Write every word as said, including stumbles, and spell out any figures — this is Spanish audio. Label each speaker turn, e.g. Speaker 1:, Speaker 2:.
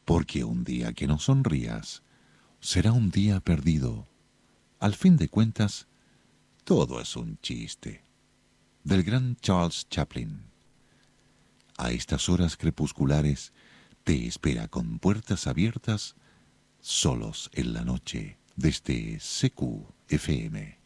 Speaker 1: porque un día que no sonrías será un día perdido. Al fin de cuentas, todo es un chiste. Del gran Charles Chaplin. A estas horas crepusculares te espera con puertas abiertas, solos en la noche, desde C Q F M.